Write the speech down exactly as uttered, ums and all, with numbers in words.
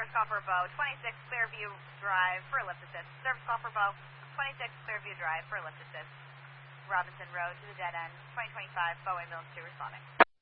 service call for Bow, twenty-six Clearview Drive for a lift assist. Service call for Bow, twenty-six Clearview Drive for a lift assist. Robinson Road to the dead end, twenty twenty-five, Bow ambulance two responding.